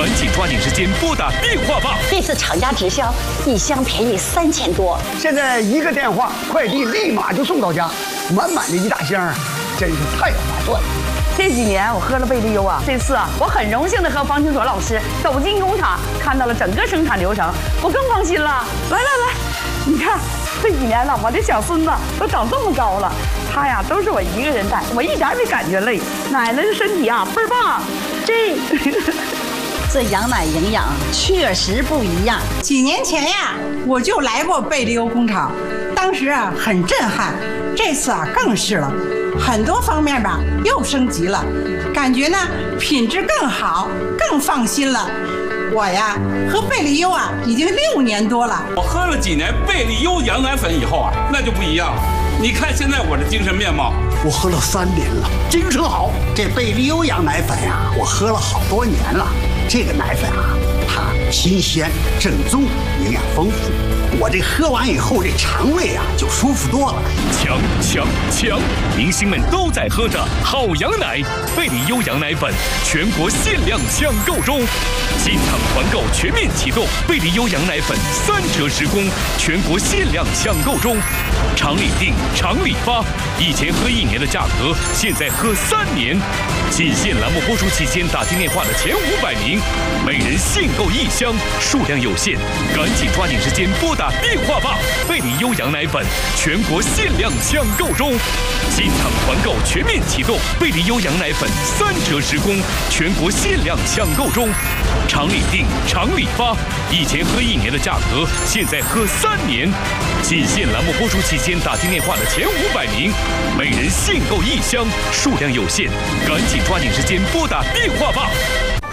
赶紧抓紧时间拨打电话吧！ 这次厂家直销，1箱便宜3000多。 现在1个电话，快递立马就送到家，满满的1大箱，真是太划算了。 这几年我喝了贝利优啊，这次啊，我很荣幸的和方清所老师走进工厂，看到了整个生产流程，我更放心了。来，你看这几年了，我这小孙子都长这么高了，他呀都是我一个人带，我一点也没感觉累。奶奶的身体啊倍儿棒， 这羊奶营养确实不一样。 几年前呀，我就来过贝利优工厂，当时啊很震撼，这次啊更是了，很多方面吧又升级了，感觉呢品质更好，更放心了。我呀喝贝利优啊已经6年多了， 我喝了几年贝利优羊奶粉以后啊，那就不一样了。你看现在我的精神面貌， 我喝了3年了，精神好。这贝利优羊奶粉呀，我喝了好多年了。这个奶粉啊，它新鲜、正宗、营养丰富。我这喝完以后，这肠胃啊就舒服多了。 抢！明星们都在喝着好羊奶，贝利优羊奶粉全国限量抢购中，进场团购全面启动，贝利优羊奶粉3折10供，全国限量抢购中，厂里订，厂里发，以前喝1年的价格，现在喝3年。仅限栏目播出期间打进电话的前500名，每人限购1箱，数量有限，赶紧抓紧时间拨打电话吧！贝利优羊奶粉全国限量抢购中，进场团购全面启动，贝利优羊奶粉3折10供，全国限量抢购中，厂里订，厂里发，以前喝1年的价格，现在喝3年。仅限栏目播出期间打进电话的前500名，每人限购1箱，数量有限，赶紧抓紧时间拨打电话吧！